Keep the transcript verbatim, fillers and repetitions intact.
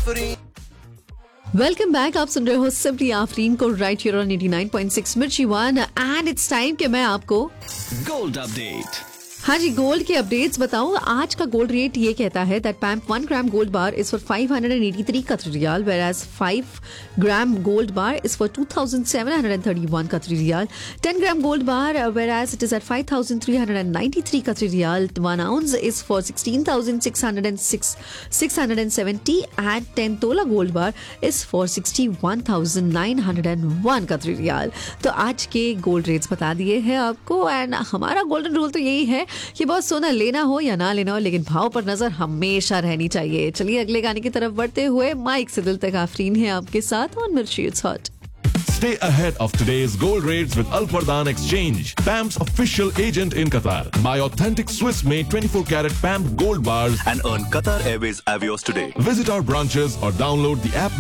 Afreen. Welcome back. आप सुन रहे हो सिंपली आफरीन को right here on eighty nine point six मिर्ची वन एंड इट्स टाइम कि मैं आपको गोल्ड अपडेट। हाँ जी गोल्ड के अपडेट्स बताऊं। आज का गोल्ड रेट ये कहता है that पैम्प one gram gold bar is for five hundred eighty three कतरी riyal, whereas five gram gold bar is for two thousand seven hundred thirty one कतरी riyal. Ten gram gold bar, whereas it is at five thousand three hundred ninety three कतरी riyal. one ounce is for sixteen thousand six hundred six six hundred seventy and ten तोला gold bar is for sixty one thousand nine hundred one कतरी रियाल. तो आज के gold rates बता दिए हैं आपको एंड हमारा गोल्डन रूल तो यही है कि बहुत सोना लेना हो या ना लेना हो, लेकिन भाव पर नजर हमेशा रहनी चाहिए. चलिए अगले गाने की तरफ बढ़ते हुए माइक से दिल तक आफरीन है आपके साथ ऑन मिर्ची it's hot. Stay ahead of today's gold rates with Al Fardan Exchange, P A M's official agent in Qatar. Buy authentic Swiss-made twenty-four carat P A M gold bars And earn Qatar Airways Avios today. Visit our branches or download the app